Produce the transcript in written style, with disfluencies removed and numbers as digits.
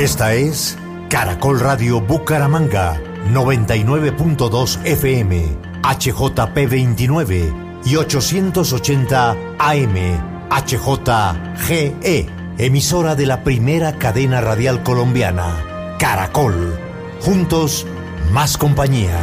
Esta es Caracol Radio Bucaramanga, 99.2 FM, HJP 29 y 880 AM, HJGE, emisora de la primera cadena radial colombiana, Caracol. Juntos, más compañía.